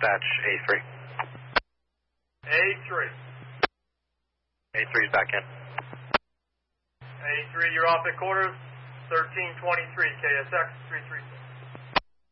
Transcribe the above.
dispatch A3. A3. A3's back in. A3, you're off at quarters, 1323, KSX 336.